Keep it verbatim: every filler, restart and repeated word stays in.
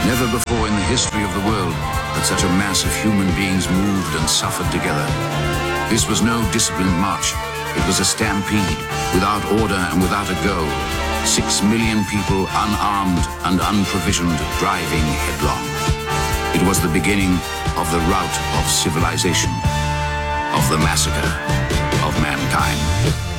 Never before in the history of the world had such a mass of human beings moved and suffered together. This was no disciplined march. It was a stampede, without order and without a goal. Six million people, unarmed and unprovisioned, driving headlong. It was the beginning of the rout of civilization, of the massacre of mankind.